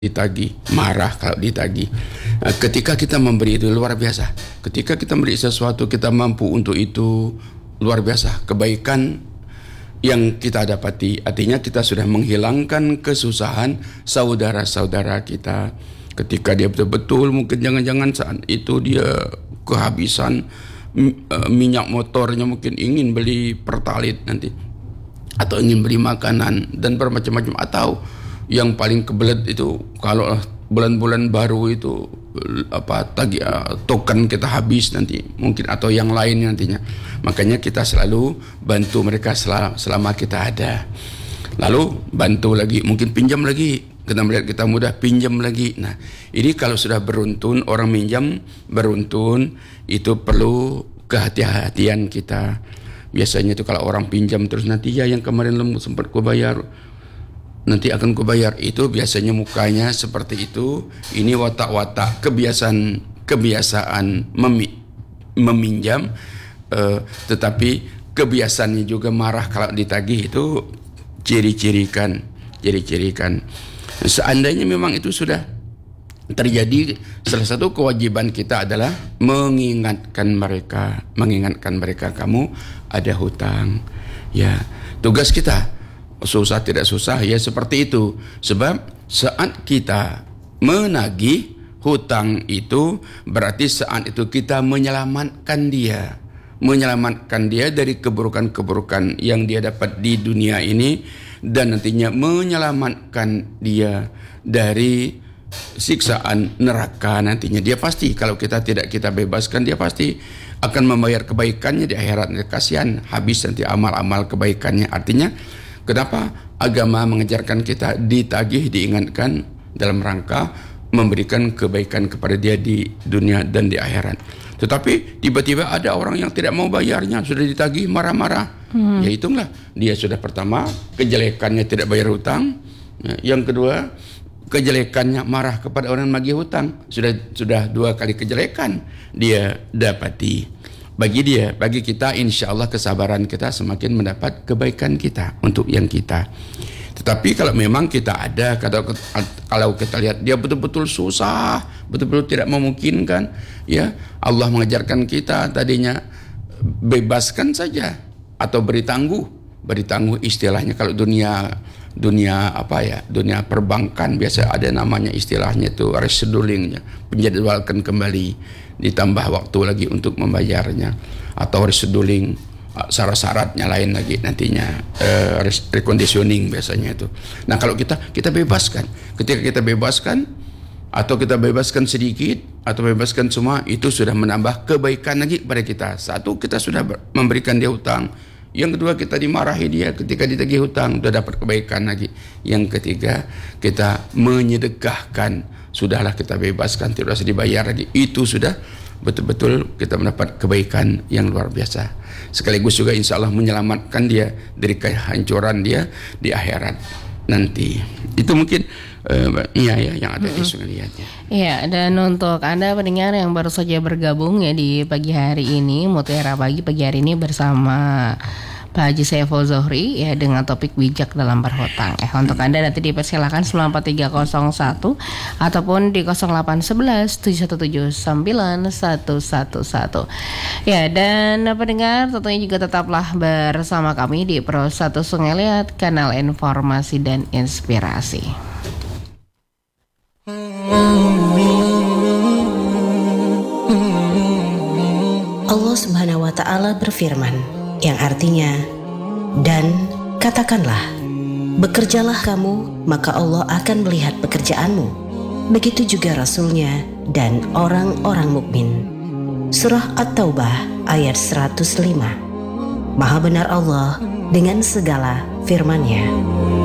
ditagih, marah kalau ditagih. Ketika kita memberi itu luar biasa. Ketika kita memberi sesuatu, kita mampu untuk itu, luar biasa. Kebaikan yang kita dapati, artinya kita sudah menghilangkan kesusahan saudara-saudara kita. Ketika dia betul-betul mungkin jangan-jangan saat itu dia kehabisan minyak motornya, mungkin ingin beli pertalit nanti, atau ingin beli makanan dan bermacam-macam, atau yang paling kebelet itu kalau bulan-bulan baru itu token kita habis nanti mungkin, atau yang lain nantinya. Makanya kita selalu bantu mereka selama kita ada. Lalu bantu lagi, mungkin pinjam lagi, kita melihat kita mudah, pinjam lagi. Nah, ini kalau sudah beruntun, orang minjam beruntun, itu perlu kehati-hatian kita. Biasanya itu kalau orang pinjam terus nanti, ya yang kemarin sempat ku bayar, nanti akan kubayar, itu biasanya mukanya seperti itu. Ini watak-watak kebiasaan meminjam, tetapi kebiasaannya juga marah kalau ditagih. Itu ciri-cirikan. Seandainya memang itu sudah terjadi, salah satu kewajiban kita adalah mengingatkan mereka, kamu ada hutang, ya tugas kita. Susah tidak susah, ya seperti itu. Sebab saat kita menagih hutang itu, berarti saat itu kita menyelamatkan dia dari keburukan-keburukan yang dia dapat di dunia ini, dan nantinya menyelamatkan dia dari siksaan neraka nantinya. Dia pasti, kalau kita tidak kita bebaskan, dia pasti akan membayar kebaikannya di akhirat. Kasihan, habis nanti amal-amal kebaikannya. Artinya, kenapa agama mengajarkan kita ditagih, diingatkan dalam rangka memberikan kebaikan kepada dia di dunia dan di akhirat. Tetapi tiba-tiba ada orang yang tidak mau bayarnya, sudah ditagih marah-marah. Ya hitunglah, dia sudah pertama kejelekannya tidak bayar hutang, yang kedua kejelekannya marah kepada orang yang menagih hutang. Sudah dua kali kejelekan dia dapati. Bagi kita, insya Allah kesabaran kita semakin mendapat kebaikan kita untuk yang kita. Tetapi kalau memang kita ada, kalau kita lihat dia betul-betul susah, betul-betul tidak memungkinkan, ya Allah mengajarkan kita tadinya bebaskan saja atau beri tangguh istilahnya. Kalau dunia perbankan biasa ada namanya istilahnya itu reschedulingnya, penjadwalkan kembali, ditambah waktu lagi untuk membayarnya, atau rescheduling, syarat-syaratnya lain lagi nantinya, reconditioning biasanya itu. Nah, kalau kita bebaskan, ketika kita bebaskan atau kita bebaskan sedikit atau bebaskan semua, itu sudah menambah kebaikan lagi pada kita. Satu, kita sudah memberikan dia hutang. Yang kedua, kita dimarahi dia ketika ditagih hutang, sudah dapat kebaikan lagi. Yang ketiga, kita menyedekahkan, sudahlah kita bebaskan, tidak usah dibayar lagi. Itu sudah betul-betul kita mendapat kebaikan yang luar biasa. Sekaligus juga insya Allah menyelamatkan dia dari kehancuran dia di akhirat nanti. Itu mungkin yang ada di Sungai Liatnya. Iya, dan untuk Anda pendengar yang baru saja bergabung ya di pagi hari ini, Mutiara Pagi hari ini bersama Pak Haji Saiful Zohri ya dengan topik bijak dalam berhutang. Untuk Anda nanti dipersilakan 94301 ataupun di 0811-717-9111. Ya, dan pendengar tentunya juga tetaplah bersama kami di Pro 1 Sungai Liat, kanal informasi dan inspirasi. Allah Subhanahu wa Ta'ala berfirman, yang artinya, dan katakanlah, bekerjalah kamu, maka Allah akan melihat pekerjaanmu. Begitu juga Rasulnya dan orang-orang mukmin. Surah At-Taubah ayat 105. Maha benar Allah dengan segala firman-Nya.